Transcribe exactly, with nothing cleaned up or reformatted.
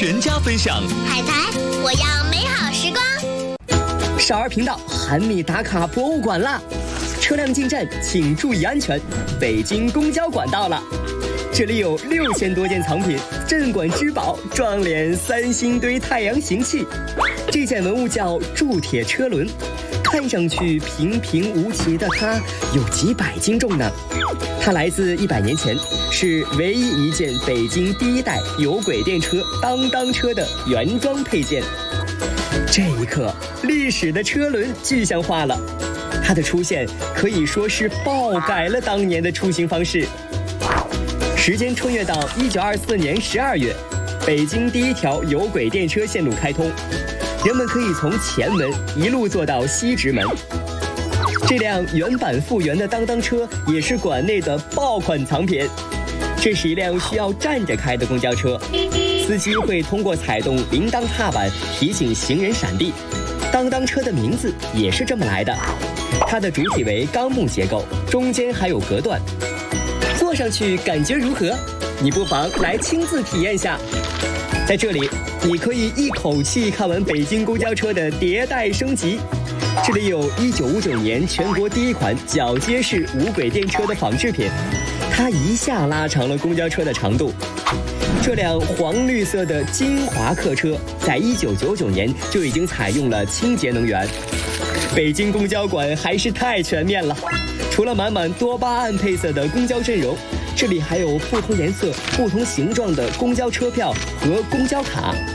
全家分享。 海苔，我要美好时光。 少儿频道喊你打卡博物馆啦！车辆进站请注意安全。北京公交馆到了，这里有六千多件藏品，镇馆之宝撞脸三星堆太阳行器。这件文物叫铸铁车轮，看上去平平无奇的它有几百斤重呢。它来自一百年前，是唯一一件北京第一代有轨电车当当车的原装配件。这一刻，历史的车轮具象化了，它的出现可以说是爆改了当年的出行方式。时间穿越到一九二四年十二月，北京第一条有轨电车线路开通，人们可以从前门一路坐到西直门。这辆原版复原的当当车也是馆内的爆款藏品。这是一辆需要站着开的公交车，司机会通过踩动铃铛踏板提醒行人闪避。当当车的名字也是这么来的，它的主体为钢木结构，中间还有隔断。坐上去感觉如何？你不妨来亲自体验下。在这里，你可以一口气看完北京公交车的迭代升级。这里有一九五九年全国第一款铰接式无轨电车的仿制品，它一下拉长了公交车的长度。这辆黄绿色的金华客车，在一九九九年就已经采用了清洁能源。北京公交馆还是太全面了，除了满满多巴胺配色的公交阵容，这里还有不同颜色、不同形状的公交车票和公交卡。